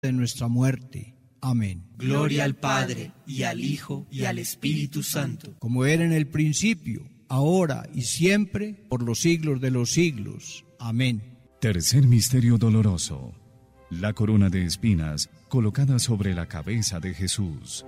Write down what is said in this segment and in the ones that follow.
de nuestra muerte. Amén. Gloria al Padre, y al Hijo, y al Espíritu Santo. Como era en el principio, ahora y siempre, por los siglos de los siglos. Amén. Tercer misterio doloroso. La corona de espinas colocada sobre la cabeza de Jesús.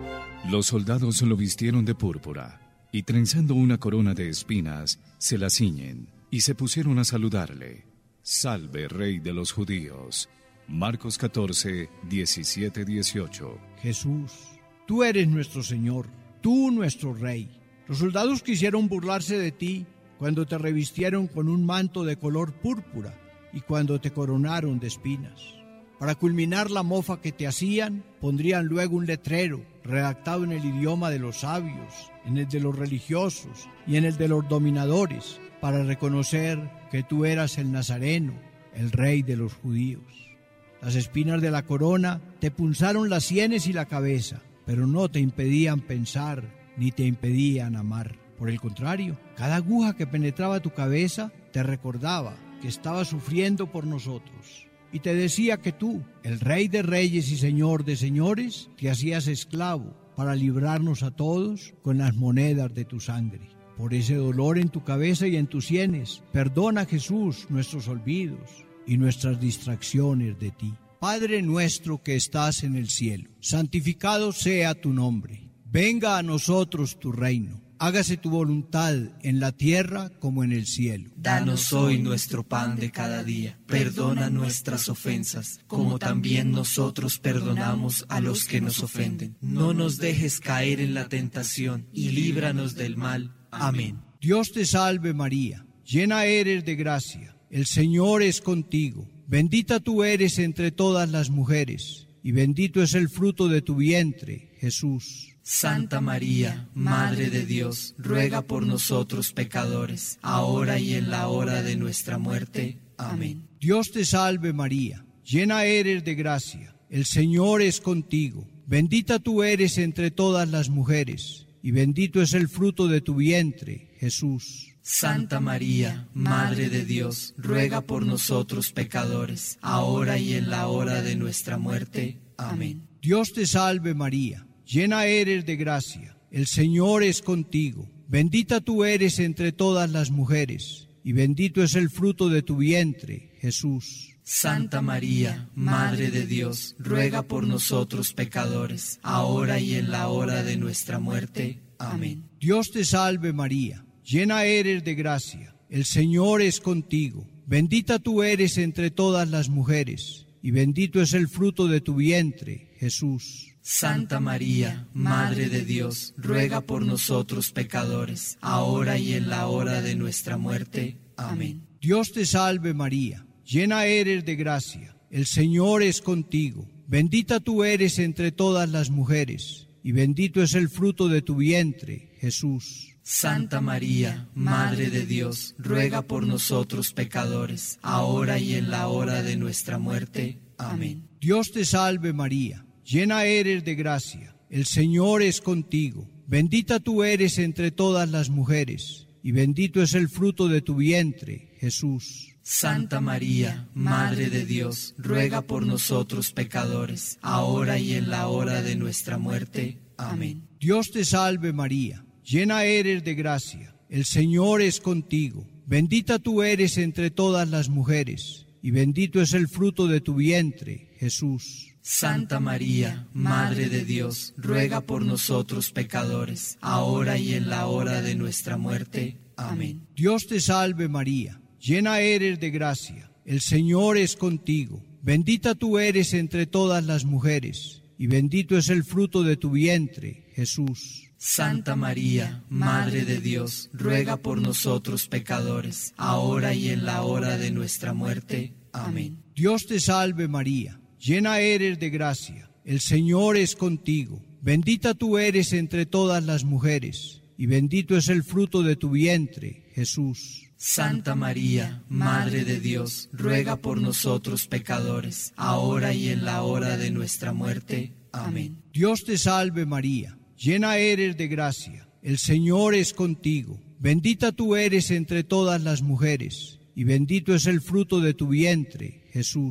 Los soldados lo vistieron de púrpura, y trenzando una corona de espinas, se la ciñen, y se pusieron a saludarle. Salve, Rey de los Judíos. Marcos 14, 17, 18. Jesús, tú eres nuestro Señor, tú nuestro Rey. Los soldados quisieron burlarse de ti cuando te revistieron con un manto de color púrpura y cuando te coronaron de espinas. Para culminar la mofa que te hacían, pondrían luego un letrero redactado en el idioma de los sabios, en el de los religiosos y en el de los dominadores, para reconocer que tú eras el Nazareno, el Rey de los judíos. Las espinas de la corona te punzaron las sienes y la cabeza, pero no te impedían pensar ni te impedían amar. Por el contrario, cada aguja que penetraba tu cabeza te recordaba que estabas sufriendo por nosotros. Y te decía que tú, el Rey de reyes y Señor de señores, te hacías esclavo para librarnos a todos con las monedas de tu sangre. Por ese dolor en tu cabeza y en tus sienes, perdona, Jesús, nuestros olvidos y nuestras distracciones de ti. Padre nuestro que estás en el cielo, santificado sea tu nombre. Venga a nosotros tu reino. Hágase tu voluntad en la tierra como en el cielo. Danos hoy nuestro pan de cada día. Perdona nuestras ofensas, como también nosotros perdonamos a los que nos ofenden. No nos dejes caer en la tentación y líbranos del mal. Amén. Dios te salve María, llena eres de gracia. El Señor es contigo. Bendita tú eres entre todas las mujeres, y bendito es el fruto de tu vientre, Jesús. Santa María, Madre de Dios, ruega por nosotros pecadores, ahora y en la hora de nuestra muerte. Amén. Dios te salve María, llena eres de gracia. El Señor es contigo. Bendita tú eres entre todas las mujeres, y bendito es el fruto de tu vientre, Jesús. Santa María, Madre de Dios, ruega por nosotros pecadores, ahora y en la hora de nuestra muerte. Amén. Dios te salve María, llena eres de gracia. El Señor es contigo. Bendita tú eres entre todas las mujeres, y bendito es el fruto de tu vientre, Jesús. Santa María, Madre de Dios, ruega por nosotros pecadores, ahora y en la hora de nuestra muerte. Amén. Dios te salve María, llena eres de gracia. El Señor es contigo. Bendita tú eres entre todas las mujeres, y bendito es el fruto de tu vientre, Jesús. Santa María, Madre de Dios, ruega por nosotros pecadores, ahora y en la hora de nuestra muerte. Amén. Dios te salve María, llena eres de gracia. El Señor es contigo. Bendita tú eres entre todas las mujeres, y bendito es el fruto de tu vientre, Jesús. Santa María, Madre de Dios, ruega por nosotros pecadores, ahora y en la hora de nuestra muerte. Amén. Dios te salve María, llena eres de gracia. El Señor es contigo. Bendita tú eres entre todas las mujeres, y bendito es el fruto de tu vientre, Jesús. Santa María, Madre de Dios, ruega por nosotros pecadores, ahora y en la hora de nuestra muerte. Amén. Dios te salve María, llena eres de gracia. El Señor es contigo. Bendita tú eres entre todas las mujeres, y bendito es el fruto de tu vientre, Jesús. Santa María, Madre de Dios, ruega por nosotros pecadores, ahora y en la hora de nuestra muerte. Amén. Dios te salve María, llena eres de gracia. El Señor es contigo. Bendita tú eres entre todas las mujeres, y bendito es el fruto de tu vientre, Jesús. Santa María, Madre de Dios, ruega por nosotros pecadores, ahora y en la hora de nuestra muerte. Amén. Dios te salve María, llena eres de gracia. El Señor es contigo. Bendita tú eres entre todas las mujeres, y bendito es el fruto de tu vientre, Jesús. Santa María, Madre de Dios, ruega por nosotros pecadores, ahora y en la hora de nuestra muerte. Amén. Dios te salve María, llena eres de gracia. El Señor es contigo. Bendita tú eres entre todas las mujeres, y bendito es el fruto de tu vientre, Jesús.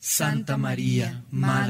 Santa María, Madre